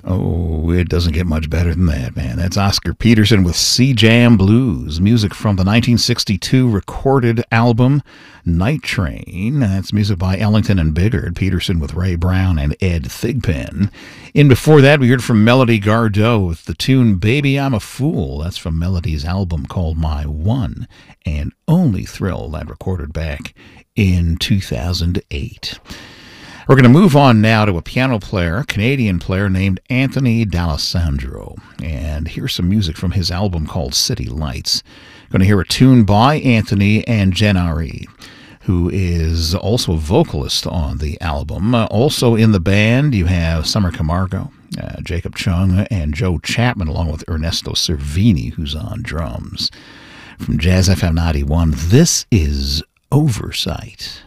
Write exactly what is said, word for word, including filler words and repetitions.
Oh, it doesn't get much better than that, man. That's Oscar Peterson with Sea Jam Blues, music from the nineteen sixty-two recorded album Night Train. That's music by Ellington and Biggert, Peterson with Ray Brown and Ed Thigpen. In before that, we heard from Melody Gardot with the tune Baby I'm a Fool. That's from Melody's album called My One and Only Thrill, that recorded back in two thousand eight. We're going to move on now to a piano player, a Canadian player named Anthony D'Alessandro. And here's some music from his album called City Lights. Going to hear a tune by Anthony and Jen Ari, who is also a vocalist on the album. Uh, also in the band, you have Summer Camargo, uh, Jacob Chung, and Joe Chapman, along with Ernesto Cervini, who's on drums. From Jazz F M ninety-one, this is Oversight.